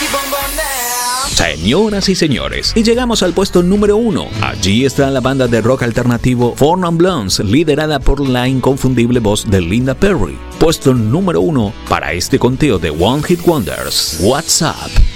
Señoras y señores, y llegamos al puesto número 1. Allí está la banda de rock alternativo Four Non Blondes, liderada por la inconfundible voz de Linda Perry. Puesto número 1 para este conteo de One Hit Wonders. What's Up?